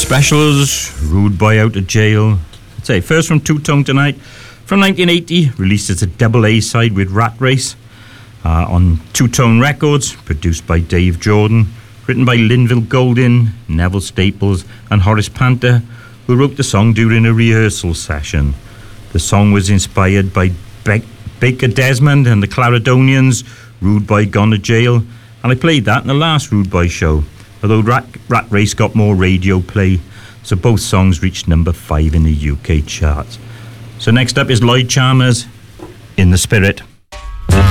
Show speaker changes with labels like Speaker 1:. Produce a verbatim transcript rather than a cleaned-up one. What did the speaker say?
Speaker 1: Specials, Rude Boy Out of Jail. I'd say first from Two Tone Tonight, from nineteen eighty, released as a double A side with Rat Race uh, on Two Tone Records, produced by Dave Jordan, written by Linville Golding, Neville Staples, and Horace Panther, who wrote the song during a rehearsal session. The song was inspired by Be- Baker Desmond and the Claridonians, Rude Boy Gone to Jail, and I played that in the last Rude Boy show. Although Rat, Rat Race got more radio play, so both songs reached number five in the U K charts. So next up is Lloyd Charmers, In the Spirit.